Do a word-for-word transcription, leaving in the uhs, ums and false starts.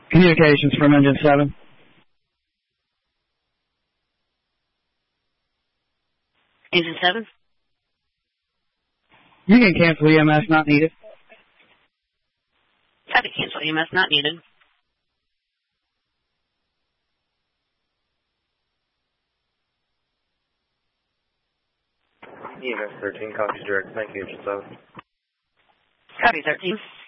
Communications from Engine seven. Engine seven? You can cancel E M S not needed. Copy, cancel E M S not needed. E M S thirteen, copy direct, thank you, Engine seven. Copy, thirteen.